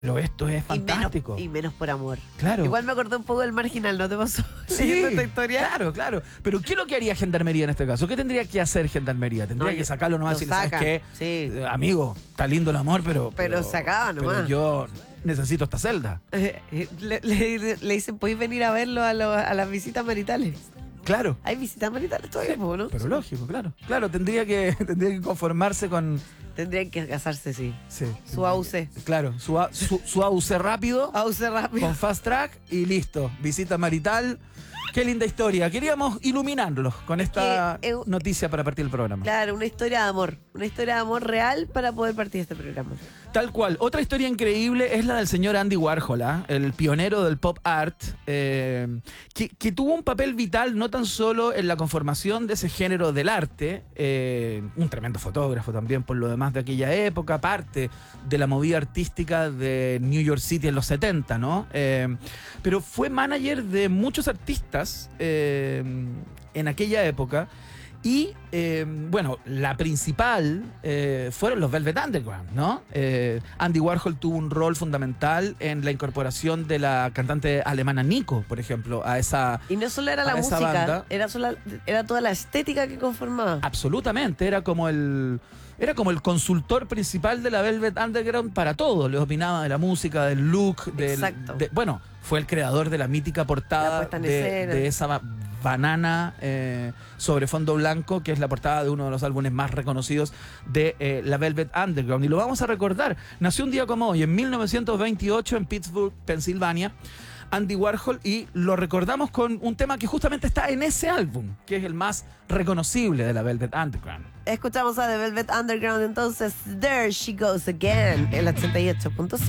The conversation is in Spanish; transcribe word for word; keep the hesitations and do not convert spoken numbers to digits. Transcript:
Pero esto es Y menos, fantástico. y menos por amor. Claro. Igual me acordé un poco del Marginal, ¿no te pasó? Sí, leyendo esta historia. claro, claro. Pero ¿qué es lo que haría Gendarmería en este caso? ¿Qué tendría que hacer Gendarmería? ¿Tendría No, que sacarlo nomás lo y decirle, ¿sabes sacan, qué? sí. Eh, amigo, está lindo el amor, pero... Pero se acaba nomás. Pero yo necesito esta celda. Eh, eh, le, le- le dicen, ¿podéis venir a verlo a, lo- a las visitas maritales? Claro. ¿Hay visitas maritales todavía, po, no? Pero lógico, claro. Claro, tendría que, tendría que conformarse con... Tendrían que casarse, sí. Sí. Su A U C. Claro, su, A- su, su A U C rápido, A U C rápido. con fast track y listo. Visita marital. Qué linda historia. Queríamos iluminarlos con esta Que, eh, noticia para partir el programa. Claro, una historia de amor. Una historia de amor real para poder partir este programa. Tal cual. Otra historia increíble es la del señor Andy Warhol, ¿ah? El pionero del pop art, eh, que, que tuvo un papel vital no tan solo en la conformación de ese género del arte, eh, un tremendo fotógrafo también por lo demás de aquella época, parte de la movida artística de New York City en los setenta, ¿no? Eh, pero fue manager de muchos artistas eh, en aquella época. Y, eh, bueno, la principal eh, fueron los Velvet Underground, ¿no? Eh, Andy Warhol tuvo un rol fundamental en la incorporación de la cantante alemana Nico, por ejemplo, a esa... Y no solo era la a esa música, banda. era, sola- era toda la estética que conformaba. Absolutamente, era como el... Era como el consultor principal de la Velvet Underground para todo. Le opinaba de la música, del look, del... Exacto. de- bueno, fue el creador de la mítica La portada puesta en de, escena. de esa ba- banana eh, sobre fondo blanco, que es la portada de uno de los álbumes más reconocidos de eh, la Velvet Underground. Y lo vamos a recordar. Nació un día como hoy, en mil novecientos veintiocho, en Pittsburgh, Pensilvania, Andy Warhol, y lo recordamos con un tema que justamente está en ese álbum, que es el más reconocible de la Velvet Underground. Escuchamos a The Velvet Underground entonces, There She Goes Again, el ochenta y ocho punto cinco.